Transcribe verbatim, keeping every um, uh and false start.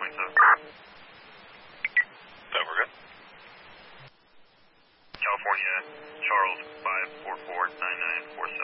twenty-seven. So we're good. California, Charles, five four four nine nine four